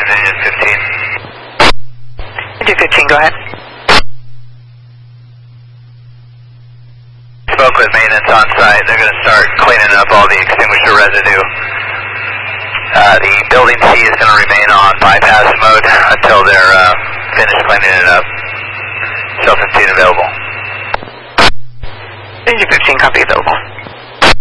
Engine 15. Engine 15, go ahead. Spoke with maintenance on site. They're going to start cleaning up all the extinguisher residue. The building C is going to remain on bypass mode until they're finished cleaning it up. Cell 15 available. Engine 15, copy available.